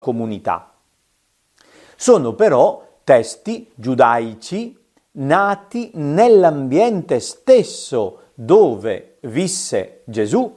comunità. Sono però testi giudaici nati nell'ambiente stesso dove visse Gesù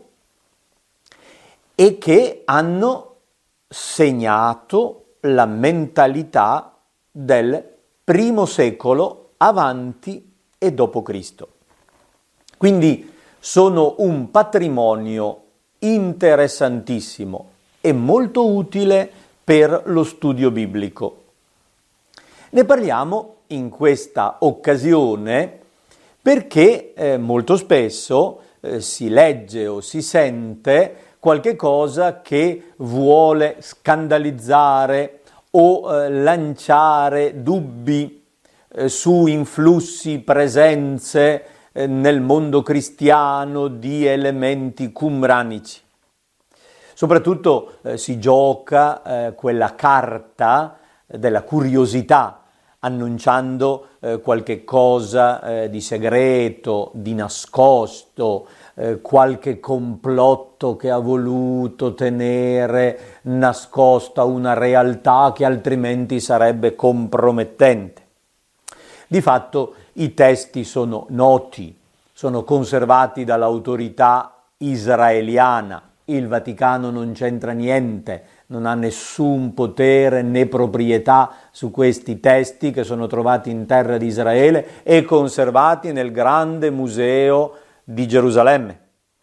e che hanno segnato la mentalità del primo secolo avanti e dopo Cristo. Quindi sono un patrimonio interessantissimo e molto utile per lo studio biblico. Ne parliamo in questa occasione perché molto spesso si legge o si sente qualche cosa che vuole scandalizzare o lanciare dubbi su influssi, presenze nel mondo cristiano di elementi qumranici. Soprattutto si gioca quella carta della curiosità, annunciando qualche cosa di segreto, di nascosto, qualche complotto che ha voluto tenere nascosta una realtà che altrimenti sarebbe compromettente. Di fatto i testi sono noti, sono conservati dall'autorità israeliana, il Vaticano non c'entra niente, non ha nessun potere né proprietà su questi testi che sono trovati in terra di Israele e conservati nel grande museo di Gerusalemme.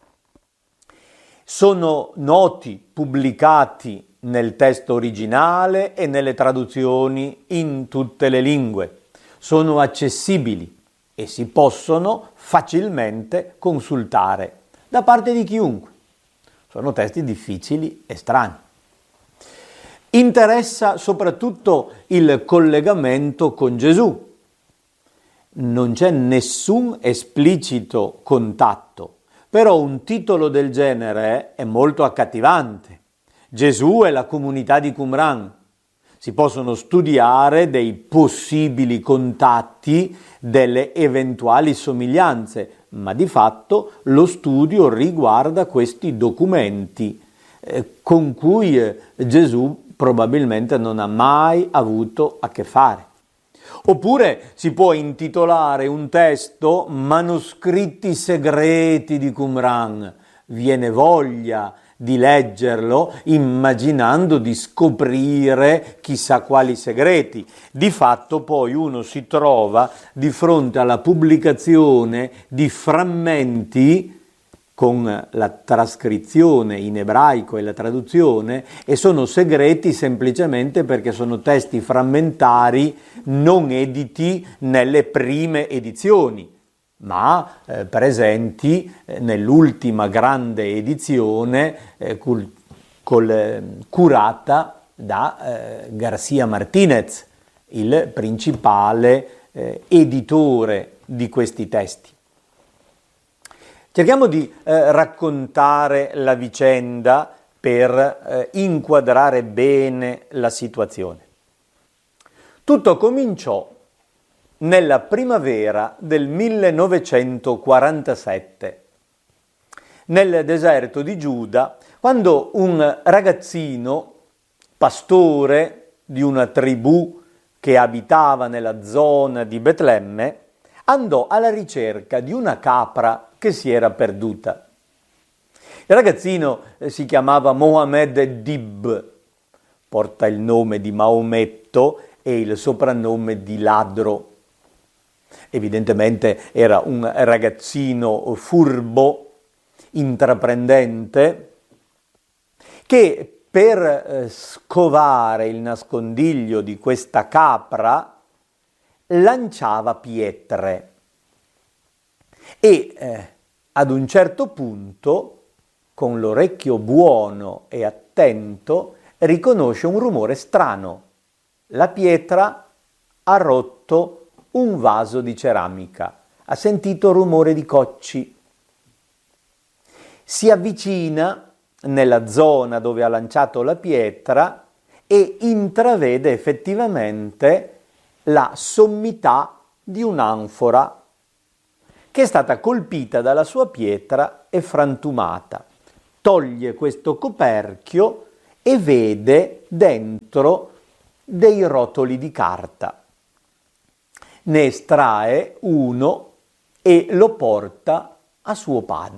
Sono noti, pubblicati nel testo originale e nelle traduzioni in tutte le lingue. Sono accessibili e si possono facilmente consultare da parte di chiunque. Sono testi difficili e strani. Interessa soprattutto il collegamento con Gesù. Non c'è nessun esplicito contatto, però un titolo del genere è molto accattivante. Gesù e la comunità di Qumran. Si possono studiare dei possibili contatti, delle eventuali somiglianze, ma di fatto lo studio riguarda questi documenti con cui Gesù probabilmente non ha mai avuto a che fare. Oppure si può intitolare un testo Manoscritti segreti di Qumran. Viene voglia di leggerlo immaginando di scoprire chissà quali segreti. Di fatto poi uno si trova di fronte alla pubblicazione di frammenti con la trascrizione in ebraico e la traduzione, e sono segreti semplicemente perché sono testi frammentari non editi nelle prime edizioni, ma presenti nell'ultima grande edizione curata da García Martínez, il principale editore di questi testi. Cerchiamo di raccontare la vicenda per inquadrare bene la situazione. Tutto cominciò nella primavera del 1947, nel deserto di Giuda, quando un ragazzino, pastore di una tribù che abitava nella zona di Betlemme, andò alla ricerca di una capra che si era perduta. Il ragazzino si chiamava Mohammed Dib, porta il nome di Maometto e il soprannome di ladro. Evidentemente era un ragazzino furbo, intraprendente, che per scovare il nascondiglio di questa capra lanciava pietre e ad un certo punto, con l'orecchio buono e attento, riconosce un rumore strano. La pietra ha rotto un vaso di ceramica, ha sentito rumore di cocci. Si avvicina nella zona dove ha lanciato la pietra e intravede effettivamente la sommità di un'anfora che è stata colpita dalla sua pietra e frantumata. Toglie questo coperchio e vede dentro dei rotoli di carta. Ne estrae uno e lo porta a suo padre.